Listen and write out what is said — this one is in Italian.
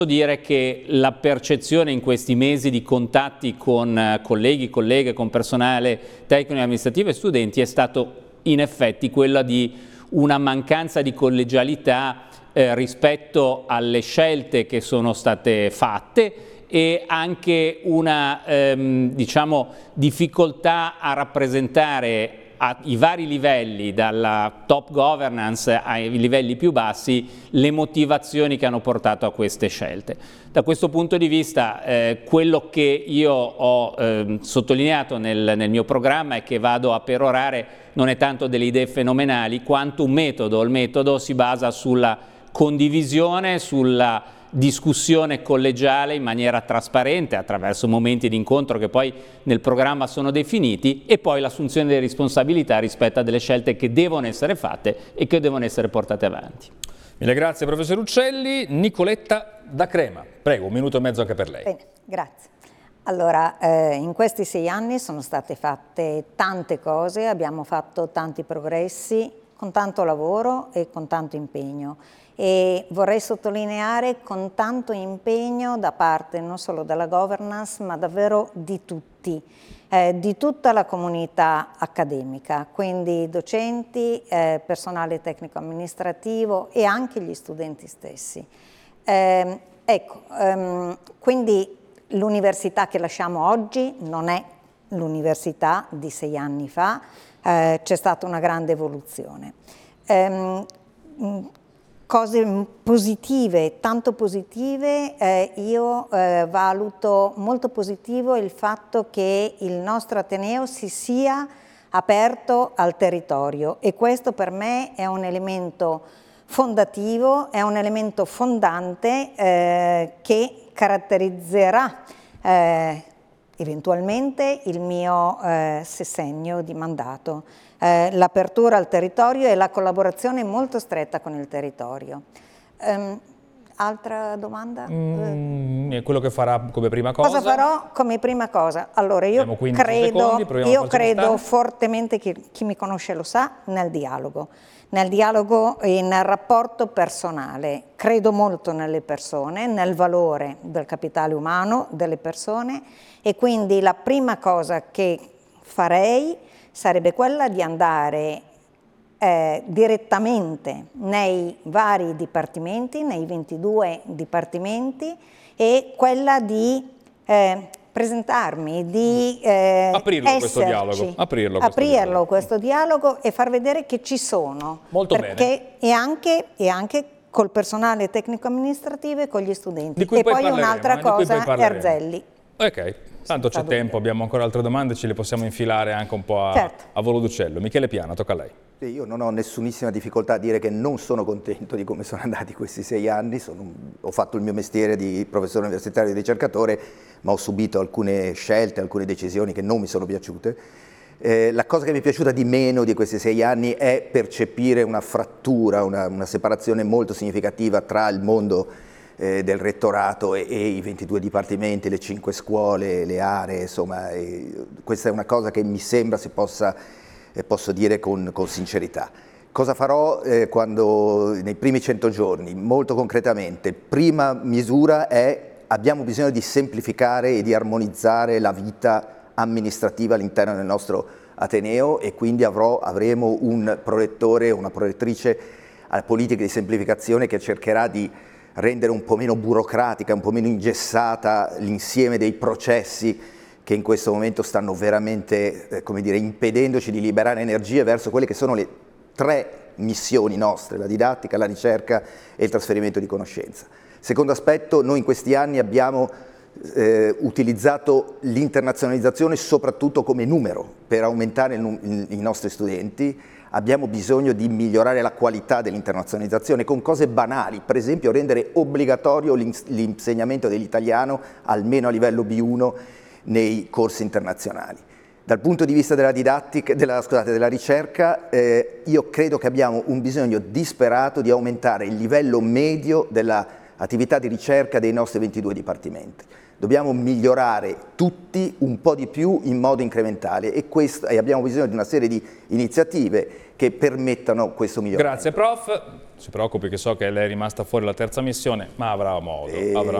Dire che la percezione in questi mesi di contatti con colleghi, colleghe, con personale tecnico, amministrativo e studenti è stato in effetti quella di una mancanza di collegialità rispetto alle scelte che sono state fatte e anche una diciamo, difficoltà a rappresentare ai vari livelli, dalla top governance ai livelli più bassi, le motivazioni che hanno portato a queste scelte. Da questo punto di vista quello che io ho sottolineato nel mio programma e che vado a perorare non è tanto delle idee fenomenali quanto un metodo. Il metodo si basa sulla condivisione, sulla discussione collegiale in maniera trasparente attraverso momenti di incontro che poi nel programma sono definiti e poi l'assunzione delle responsabilità rispetto a delle scelte che devono essere fatte e che devono essere portate avanti. Mille grazie professor Uccelli. Nicoletta da Crema, prego, 1 minuto e mezzo anche per lei. Bene, grazie. Allora, in questi 6 anni sono state fatte tante cose, abbiamo fatto tanti progressi con tanto lavoro e con tanto impegno. E vorrei sottolineare con tanto impegno da parte non solo della governance ma davvero di tutti, di tutta la comunità accademica, quindi docenti, personale tecnico amministrativo e anche gli studenti stessi. Quindi l'università che lasciamo oggi non è l'università di 6 anni fa, c'è stata una grande evoluzione. Cose positive, tanto positive, io valuto molto positivo il fatto che il nostro Ateneo si sia aperto al territorio e questo per me è un elemento fondativo, è un elemento fondante che caratterizzerà eventualmente il mio sessennio di mandato. L'apertura al territorio e la collaborazione molto stretta con il territorio. Altra domanda? Quello che farà come prima cosa? Cosa farò come prima cosa? Allora, io credo fortemente, chi mi conosce lo sa, nel dialogo e nel rapporto personale. Credo molto nelle persone, nel valore del capitale umano, delle persone e quindi la prima cosa che farei sarebbe quella di andare direttamente nei vari dipartimenti, nei 22 dipartimenti e quella di presentarmi, di aprirlo questo dialogo e far vedere che ci sono. Molto bene. E anche col personale tecnico-amministrativo e con gli studenti. E poi un'altra cosa, Erzelli. Ok, tanto c'è tempo, abbiamo ancora altre domande, ce le possiamo infilare anche un po' a volo d'uccello. Michele Piana, tocca a lei. Io non ho nessunissima difficoltà a dire che non sono contento di come sono andati questi 6 anni, ho fatto il mio mestiere di professore universitario e ricercatore, ma ho subito alcune scelte, alcune decisioni che non mi sono piaciute. La cosa che mi è piaciuta di meno di questi 6 anni è percepire una frattura, una separazione molto significativa tra il mondo del rettorato e i 22 dipartimenti, le 5 scuole, le aree, insomma, questa è una cosa che mi sembra si posso dire con sincerità. Cosa farò nei primi 100 giorni? Molto concretamente, prima misura abbiamo bisogno di semplificare e di armonizzare la vita amministrativa all'interno del nostro Ateneo e quindi avremo un prorettore o una prorettrice alla politica di semplificazione che cercherà di rendere un po' meno burocratica, un po' meno ingessata l'insieme dei processi che in questo momento stanno veramente, come dire, impedendoci di liberare energie verso quelle che sono le 3 missioni nostre, la didattica, la ricerca e il trasferimento di conoscenza. Secondo aspetto, noi in questi anni abbiamo utilizzato l'internazionalizzazione soprattutto come numero per aumentare i nostri studenti. Abbiamo bisogno di migliorare la qualità dell'internazionalizzazione con cose banali, per esempio rendere obbligatorio l'insegnamento dell'italiano almeno a livello B1 nei corsi internazionali. Dal punto di vista della didattica, della ricerca, io credo che abbiamo un bisogno disperato di aumentare il livello medio della attività di ricerca dei nostri 22 dipartimenti. Dobbiamo migliorare tutti un po' di più in modo incrementale e abbiamo bisogno di una serie di iniziative che permettano questo miglioramento. Grazie prof, si preoccupi che so che lei è rimasta fuori la terza missione, ma avrà modo.